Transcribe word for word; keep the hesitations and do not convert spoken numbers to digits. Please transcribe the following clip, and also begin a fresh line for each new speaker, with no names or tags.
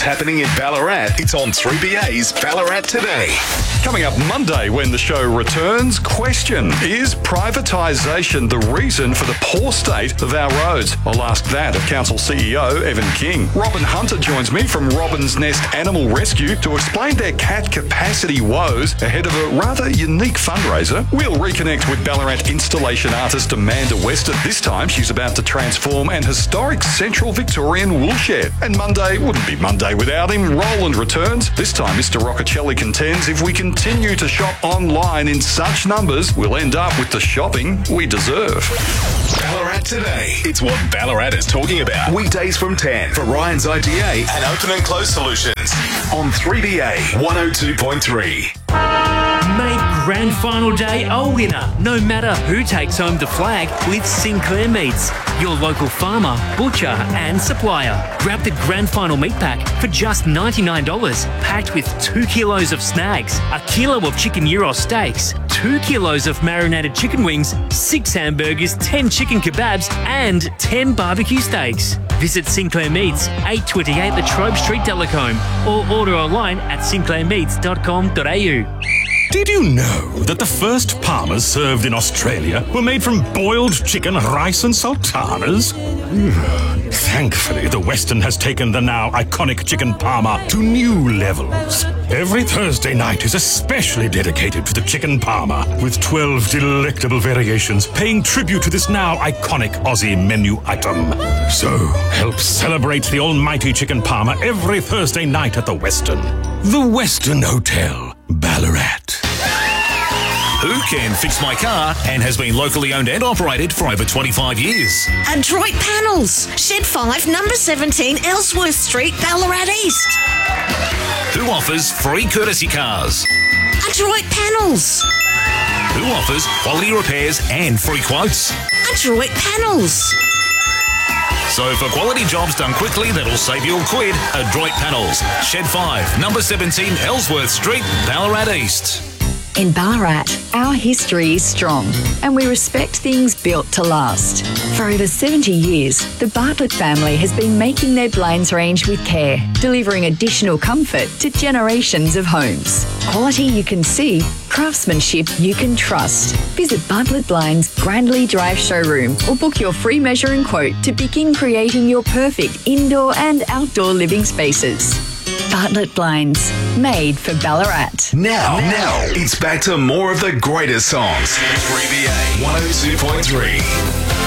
happening in Ballarat, it's on three B A's Ballarat Today.
Coming up Monday when the show returns, question, is privatisation the reason for the poor state of our roads? I'll ask that of Council C E O Evan King. Robin Hunter joins me from Robin's Nest Animal Rescue to explain their cat capacity woes ahead of a rather unique fundraiser. We'll reconnect with Ballarat installation artist Amanda Wester. This time she's about to transform an historic central Victorian woolshed. And Monday wouldn't be Monday without him. Roland returns. This time Mister Roccacelli contends if we continue to shop online in such numbers, we'll end up with the shopping we deserve.
Ballarat Today. It's what Ballarat is talking about. Weekdays from ten for Ryan's I G A and Open and Close Solutions on three B A one oh two point three.
Make Grand Final Day a winner, no matter who takes home the flag with Sinclair Meats, your local farmer, butcher and supplier. Grab the Grand Final Meat Pack for just ninety-nine dollars, packed with two kilos of snags, a kilo of chicken gyro steaks, two kilos of marinated chicken wings, six hamburgers, ten chicken kebabs and ten barbecue steaks. Visit Sinclair Meats, eight twenty-eight Latrobe Street, Delacombe, or order online at sinclair meats dot com dot a u.
Did you know that the first parmas served in Australia were made from boiled chicken, rice and sultanas? Mm. Thankfully, the Western has taken the now iconic chicken parma to new levels. Every Thursday night is especially dedicated to the chicken parma, with twelve delectable variations paying tribute to this now iconic Aussie menu item. So, help celebrate the almighty chicken parma every Thursday night at the Western. The Western Hotel, Ballarat.
Who Can Fix My Car and has been locally owned and operated for over twenty-five years.
Adroit Panels, Shed five, number seventeen, Ellsworth Street, Ballarat East.
Who offers free courtesy cars.
Adroit Panels.
Who offers quality repairs and free quotes.
Adroit Panels.
So for quality jobs done quickly that'll save you a quid, Adroit Panels, Shed five, number seventeen, Ellsworth Street, Ballarat East.
In Ballarat, our history is strong and we respect things built to last. For over seventy years, the Bartlett family has been making their blinds range with care, delivering additional comfort to generations of homes. Quality you can see, craftsmanship you can trust. Visit Bartlett Blinds Grandly Drive showroom or book your free measure and quote to begin creating your perfect indoor and outdoor living spaces. Bartlett Blinds, made for Ballarat.
Now, now, it's back to more of the greatest songs. three B A one oh two point three.